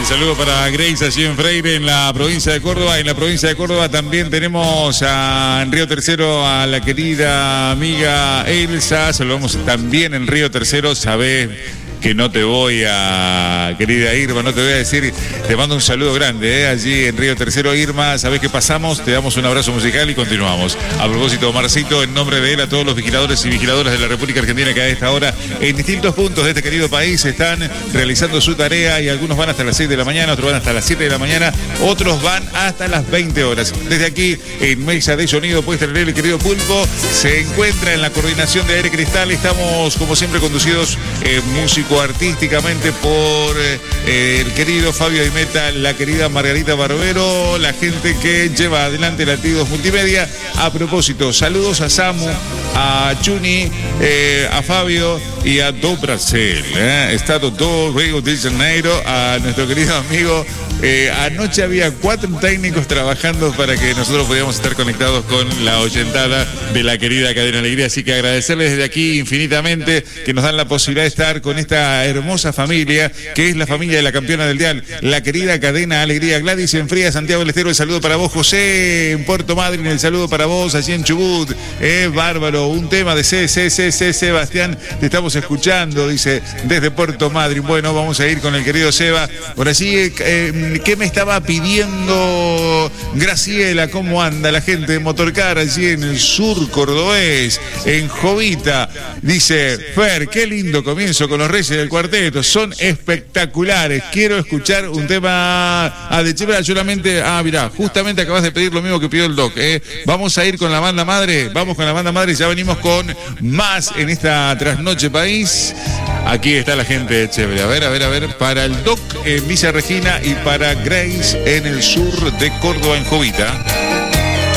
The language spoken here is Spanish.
saludo para Grace allí en Freire, en la provincia de Córdoba. En la provincia de Córdoba también tenemos en Río Tercero a la querida amiga Elsa. Saludamos también en Río Tercero. Sabés que no te voy a, querida Irma, no te voy a decir, te mando un saludo grande, allí en Río Tercero. Irma, sabés que pasamos, te damos un abrazo musical y continuamos. A propósito, Marcito, en nombre de él, a todos los vigiladores y vigiladoras de la República Argentina que a esta hora, en distintos puntos de este querido país, están realizando su tarea, y algunos van hasta las 6 de la mañana, otros van hasta las 7 de la mañana, otros van hasta las 20 horas. Desde aquí, en Mesa de Sonido, puede tener el querido Pulpo, se encuentra en la coordinación de Aire Cristal. Estamos, como siempre, conducidos músico artísticamente por el querido Fabio Aimeta, la querida Margarita Barbero, la gente que lleva adelante Latidos Multimedia. A propósito, saludos a Samu, a Chuni, a Fabio y a Do Brasil, Estado do Rio de Janeiro, a nuestro querido amigo. Anoche había 4 técnicos trabajando para que nosotros pudiéramos estar conectados con la oyentada de la querida Cadena Alegría, así que agradecerles desde aquí infinitamente que nos dan la posibilidad de estar con esta hermosa familia, que es la familia de la campeona del dial, la querida Cadena Alegría. Gladys en Fría, Santiago del Estero, el saludo para vos. José en Puerto Madryn, el saludo para vos. Allí en Chubut, bárbaro, un tema de Sebastián, te estamos escuchando, dice, desde Puerto Madryn. Bueno, vamos a ir con el querido Seba. Por allí, ¿qué me estaba pidiendo Graciela? ¿Cómo anda la gente de Motorcar allí en el sur cordobés, en Jovita? Dice, Fer, qué lindo comienzo con los Reyes del Cuarteto, son espectaculares. Quiero escuchar un tema de Chebra. Solamente, mirá, justamente acabas de pedir lo mismo que pidió el Doc. Vamos a ir con la banda madre, vamos con la banda madre, ya venimos con más en esta trasnoche país. Aquí está la gente de Chebra. A ver, para el Doc en Villa Regina y para Grace en el sur de Córdoba, en Jovita.